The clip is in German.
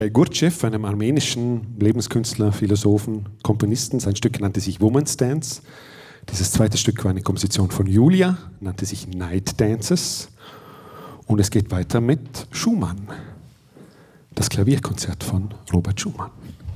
Gurdjieff, einem armenischen Lebenskünstler, Philosophen, Komponisten. Sein Stück nannte sich Woman's Dance. Dieses zweite Stück war eine Komposition von Julia, nannte sich Night Dances. Und es geht weiter mit Schumann. Das Klavierkonzert von Robert Schumann.